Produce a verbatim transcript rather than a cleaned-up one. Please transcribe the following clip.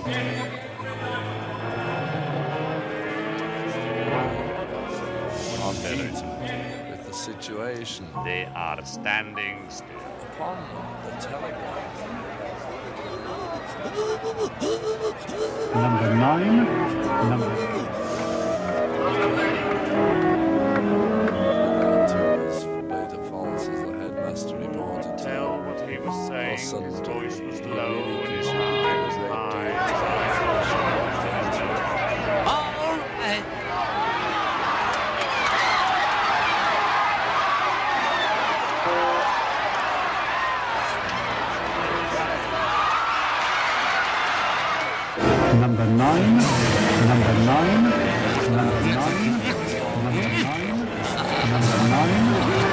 With the situation. They are standing still. Upon the telegraph. Number nine. Number. Beta Falls as the headmaster reported. Tell what he was saying. His voice was low and his eye was high. All right. Number nine, number nine, number nine, number nine, number nine.